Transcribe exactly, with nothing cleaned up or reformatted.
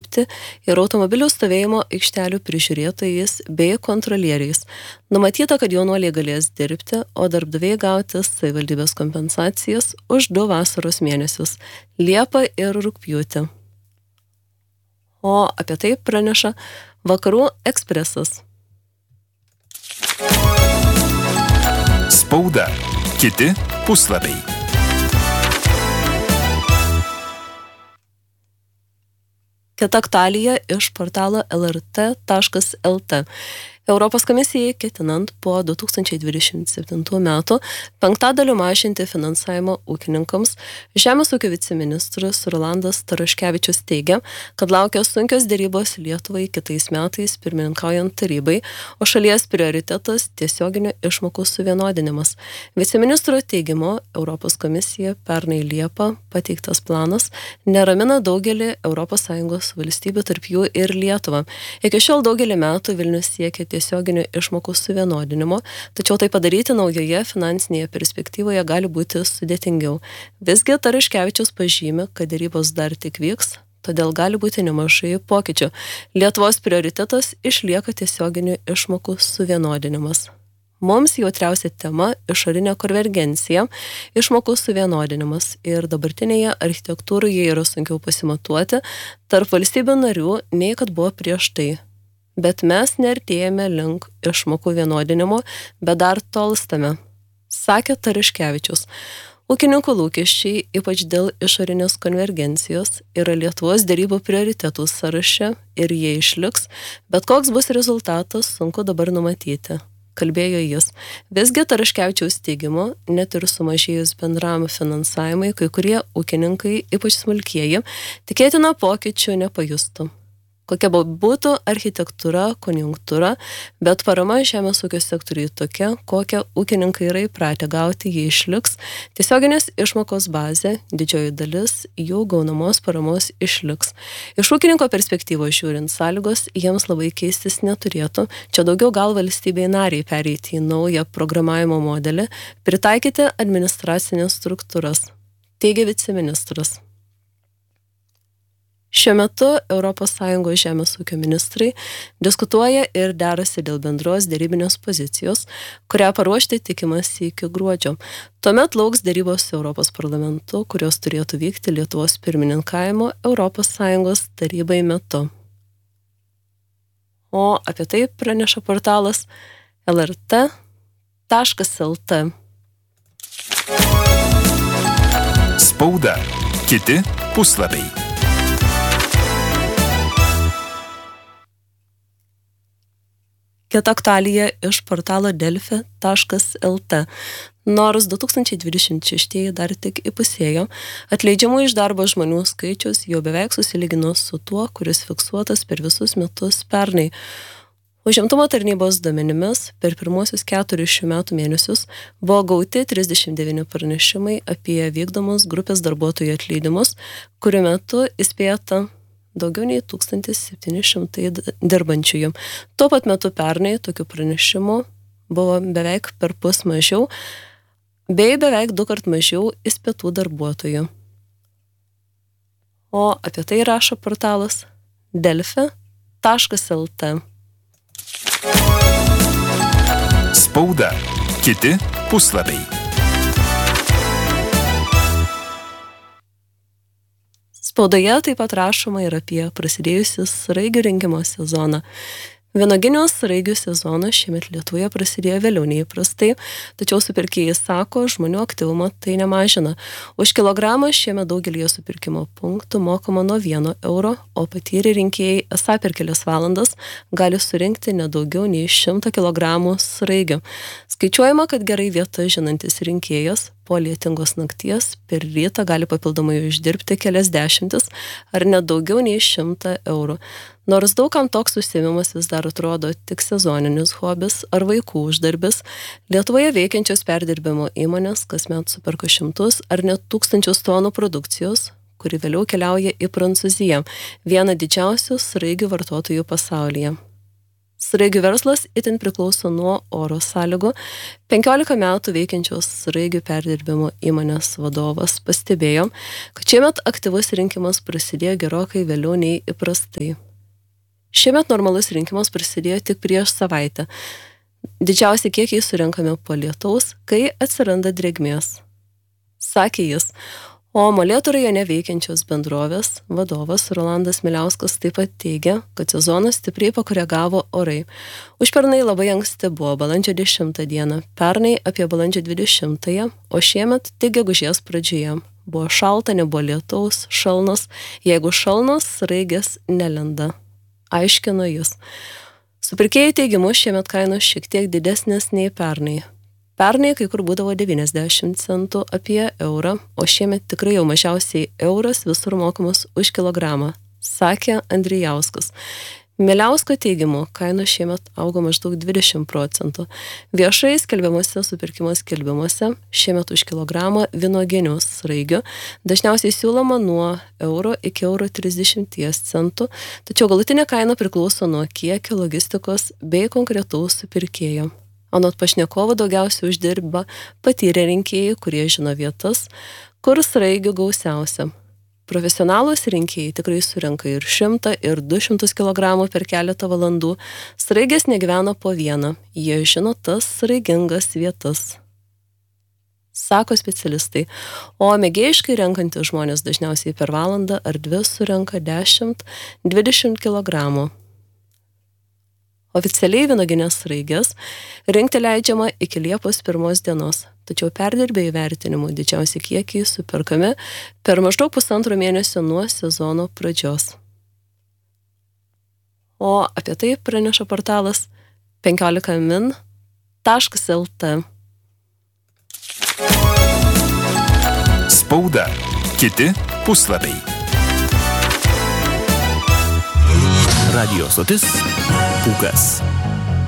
dirbti ir automobilių stovėjimo aikštelių prižiūrėtojais bei kontrolieriais. Numatyta, kad jaunuoliai galės dirbti, o darbdaviai gauti savivaldybės kompensacijas už du vasaros mėnesius – Liepą ir Rugpjūtį. O apie tai praneša Vakarų ekspresas. Spauda. Kiti puslapiai. Kita aktualija iš portalo L R T taškas L T. Europos komisijai ketinant po du tūkstančiai dvidešimt septintų metų penktadaliu mažinti finansavimą ūkininkams, Žemės ūkio viceministras Rolandas Taraškevičius teigia, kad laukia sunkios derybos Lietuvai kitais metais pirmininkaujant tarybai, o šalies prioritetas tiesioginių išmokų suvienodinimas. Viceministro teigimu, Europos komisija pernai Liepą pateiktas planas neramina daugelį Europos Sąjungos valstybių, tarp jų ir Lietuvą. Iki šiol daugelį metų Vilnius siekia tiesioginių išmokų suvienodinimo, tačiau tai padaryti naujoje finansinėje perspektyvoje gali būti sudėtingiau. Visgi Taraškevičius pažymi, kad derybos dar tik vyks, todėl gali būti nemažai pokyčių. Lietuvos prioritetas išlieka tiesioginių išmokų suvienodinimas. Mums jautriausia tema – išorinė konvergencija, išmokų suvienodinimas ir dabartinėje architektūroje yra sunkiau pasimatuoti tarp valstybių narių, nei kad buvo prieš tai. Bet mes neartėjame link išmokų vienodinimo, bet dar tolstame, sakė Taraškevičius. Ūkininkų lūkesčiai, ypač dėl išorinės konvergencijos, yra Lietuvos derybų prioritetų sąraše ir jie išliks, bet koks bus rezultatas, sunku dabar numatyti, kalbėjo jis. Visgi Taraškevičiaus teigimu, net ir sumažėjus bendram finansavimui, kai kurie ūkininkai, ypač smulkieji, tikėtina pokyčių nepajustų. Kokia būtų architektūra, konjunktūra, bet parama žemės ūkio sektoriui tokia, kokią ūkininkai yra įpratę gauti, jie išliks, tiesioginės išmokos bazė, didžioji dalis jų gaunamos paramos išliks. Iš ūkininko perspektyvos žiūrint, sąlygos jiems labai keistis neturėtų, čia daugiau gal valstybei nariai pereiti į naują programavimo modelį, pritaikyti administracinės struktūras, teigia viceministras. Šiuo metu Europos Sąjungos žemės ūkio ministrai diskutuoja ir derasi dėl bendros derybinės pozicijos, kurią paruošti tikimasi iki gruodžio. Tuomet lauks derybos su Europos parlamentu, kurios turėtų vykti Lietuvos pirmininkavimo Europos Sąjungos tarybai metu. O apie tai praneša portalas L R T taškas L T. Spauda. Kiti puslapiai. Kita aktualija iš portalo Delfi taškas L T. Nors du tūkstančiai dvidešimt šeštieji dar tik įpusėjo, atleidžiamų iš darbo žmonių skaičius jau beveik susilygino su tuo, kuris fiksuotas per visus metus pernai. Užimtumo tarnybos duomenimis per pirmuosius keturis šių metų mėnesius buvo gauti trisdešimt devyni pranešimai apie vykdomus grupės darbuotojų atleidimus, kurių metu įspėta daugiau nei tūkstantis septyni šimtai dirbančiųjų. Tuo pat metu pernai tokių pranešimų buvo beveik per pus mažiau, bei beveik du kart mažiau įspėtų darbuotojų. O apie tai rašo portalas Delfi taškas L T. Spauda. Kiti puslapiai. Spaudoje taip pat rašoma ir apie prasidėjusius sraigių rinkimo sezoną. Vynuoginių sraigių sezonas šiemet Lietuvoje prasidėjo vėliau nei įprastai, tačiau supirkėjai sako, žmonių aktyvumo tai nemažina. Už kilogramą šiemet daugelį supirkimo punktų mokama nuo vieno euro, o patyrę rinkėjai esą per kelias valandas gali surinkti nedaugiau nei šimtą kilogramų sraigių. Skaičiuojama, kad gerai vieta žinantis rinkėjas po lietingos nakties per rytą gali papildomai uždirbti kelias dešimtis ar net daugiau nei šimtą eurų. Nors daugam toks užsiėmimas vis dar atrodo tik sezoninis hobis ar vaikų uždarbis, Lietuvoje veikiančios perdirbimo įmonės kasmet superka šimtus ar net tūkstančius tonų produkcijos, kuri vėliau keliauja į Prancūziją, vieną didžiausių sraigių vartotojų pasaulyje. Sraigių verslas itin priklauso nuo oro sąlygų. penkiolika metų veikiančios sraigių perdirbimo įmonės vadovas pastebėjo, kad šiemet aktyvus rinkimas prasidėjo gerokai vėliau nei įprastai. Šiemet normalus rinkimas prasidėjo tik prieš savaitę. Didžiausi kiekiai surenkami po lietaus, kai atsiranda drėgmės, sakė jis. O Molėtų rajone veikiančios bendrovės vadovas Rolandas Miliauskas taip pat teigia, kad sezoną stipriai pakoregavo orai. Užpernai labai anksti buvo balandžio dešimtą dieną, pernai apie balandžio dvidešimtąją, o šiemet tik gegužės pradžioje. Buvo šalta, nebuvo lietaus, šalnos, jeigu šalnos, sraigės nelenda, aiškino jis. Supirkėjų teigimu šiemet kainos šiek tiek didesnės nei pernai. Pernai kai kur būdavo devyniasdešimt centų apie eurą, o šiemet tikrai jau mažiausiai euras visur mokamas už kilogramą, sakė Andrijauskas. Miliausko teigimu, kainos šiemet augo maždaug dvidešimt procentų. Viešai skelbiamuose supirkimo skelbimuose šiemet už kilogramą vynuoginių sraigių dažniausiai siūloma nuo euro iki euro trisdešimt centų, tačiau galutinė kaina priklauso nuo kiekio, logistikos bei konkretaus supirkėjo. Anot pašnekovo daugiausiai uždirba patyrę rinkėjai, kurie žino vietas, kur sraigių gausiausia. Profesionalūs rinkėjai tikrai surenka ir šimtą, ir du šimtus kilogramų per keletą valandų. Sraigės negyvena po vieną, jie žino tas sraigingas vietas, sako specialistai. O mėgėjiškai renkantys žmonės dažniausiai per valandą ar dvi surenka dešimt dvidešimt kilogramų. Oficialiai vynuoginės sraigės rinkti leidžiama iki Liepos pirmos dienos, tačiau perdirbėjų vertinimų didžiausi kiekiai superkami per maždaug pusantro mėnesio nuo sezono pradžios. O apie tai praneša portalas penkiolika min taškas el tė. Spauda. Kiti puslapiai. Radio stotis Pūkas.